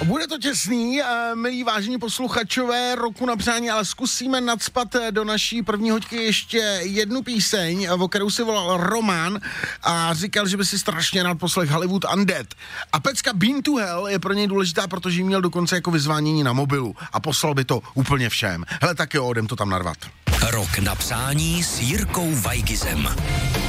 Bude to těsný, milí vážení posluchačové, roku na přání, ale zkusíme nacpat do naší první hoďky ještě jednu píseň, o kterou si volal Roman a říkal, že by si strašně rád poslech Hollywood Undead. A pecka Been to Hell je pro něj důležitá, protože ji měl dokonce jako vyzvánění na mobilu a poslal by to úplně všem. Hele, tak jo, jdem to tam narvat. Rok na přání s Jirkou Weigizem.